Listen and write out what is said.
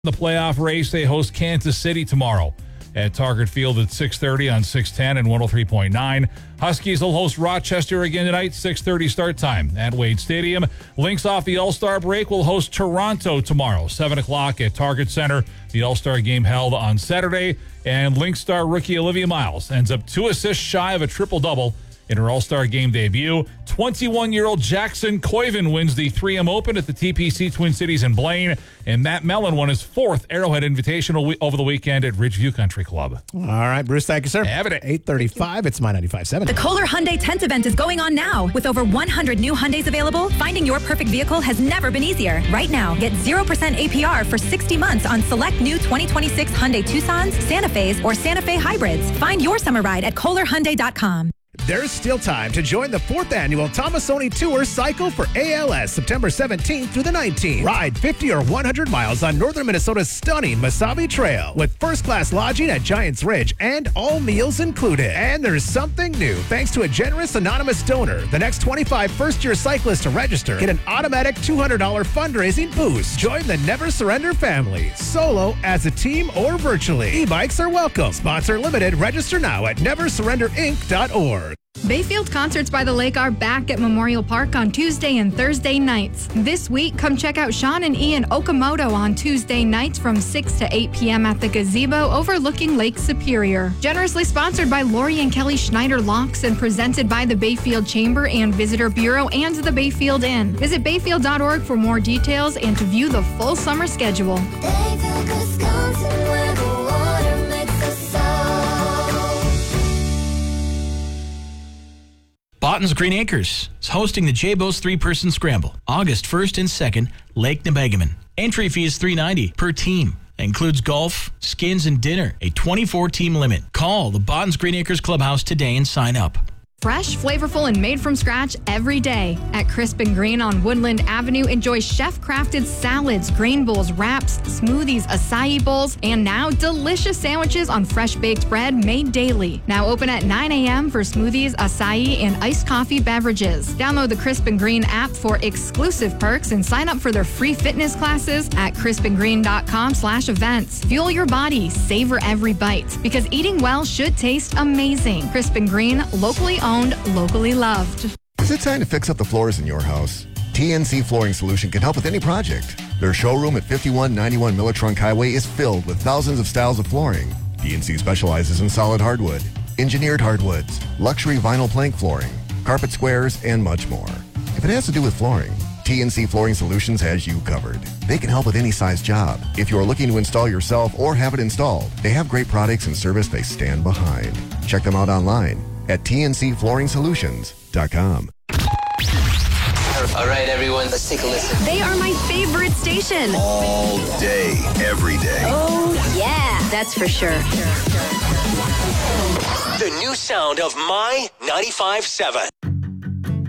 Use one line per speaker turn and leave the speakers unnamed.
The playoff race, they host Kansas City tomorrow at Target Field at 6:30 on 610 and 103.9. Huskies will host Rochester again tonight, 6:30 start time at Wade Stadium. Lynx off the All-Star break will host Toronto tomorrow, 7 o'clock at Target Center. The All-Star game held on Saturday, and Lynx star rookie Olivia Miles ends up 2 assists shy of a triple-double in her All-Star game debut. 21-year-old Jackson Koiven wins the 3M Open at the TPC Twin Cities in Blaine. And Matt Mellon won his 4th Arrowhead Invitational over the weekend at Ridgeview Country Club.
All right, Bruce, thank you, sir.
Have it at
8:35. It's My 95.7.
The Kohler Hyundai Tent Event is going on now. With over 100 new Hyundais available, finding your perfect vehicle has never been easier. Right now, get 0% APR for 60 months on select new 2026 Hyundai Tucsons, Santa Fe's, or Santa Fe hybrids. Find your summer ride at KohlerHyundai.com.
There's still time to join the 4th annual Tomasoni Tour Cycle for ALS, September 17th through the 19th. Ride 50 or 100 miles on northern Minnesota's stunning Mesabi Trail with first-class lodging at Giants Ridge and all meals included. And there's something new. Thanks to a generous anonymous donor, the next 25 first-year cyclists to register get an automatic $200 fundraising boost. Join the Never Surrender family, solo, as a team, or virtually. E-bikes are welcome. Sponsor limited. Register now at neversurrenderinc.org.
Bayfield Concerts by the Lake are back at Memorial Park on Tuesday and Thursday nights. This week, come check out Sean and Ian Okamoto on Tuesday nights from 6 to 8 p.m. at the Gazebo overlooking Lake Superior. Generously sponsored by Lori and Kelly Schneider Locks and presented by the Bayfield Chamber and Visitor Bureau and the Bayfield Inn. Visit bayfield.org for more details and to view the full summer schedule.
Bayfield, Wisconsin, where the water makes us soft.
Botton's Green Acres is hosting the J-Bo's 3-person scramble, August 1st and 2nd, Lake Nebegaman. Entry fee is $3.90 per team. Includes golf, skins, and dinner. A 24-team limit. Call the Botton's Green Acres Clubhouse today and sign up.
Fresh, flavorful, and made from scratch every day. At Crisp and Green on Woodland Avenue, enjoy chef-crafted salads, grain bowls, wraps, smoothies, acai bowls, and now delicious sandwiches on fresh-baked bread made daily. Now open at 9 a.m. for smoothies, acai, and iced coffee beverages. Download the Crisp and Green app for exclusive perks and sign up for their free fitness classes at crispandgreen.com/events. Fuel your body, savor every bite, because eating well should taste amazing. Crisp and Green, locally owned, locally loved.
Is it time to fix up the floors in your house? TNC Flooring Solution can help with any project. Their showroom at 5191 Miller Trunk Highway is filled with thousands of styles of flooring. TNC specializes in solid hardwood, engineered hardwoods, luxury vinyl plank flooring, carpet squares, and much more. If it has to do with flooring, TNC Flooring Solutions has you covered. They can help with any size job. If you are looking to install yourself or have it installed, they have great products and service they stand behind. Check them out online at tncflooringsolutions.com.
All right, everyone, let's take a listen.
They are my favorite station.
All day, every day.
Oh, yeah, that's for sure.
The new sound of My 95.7.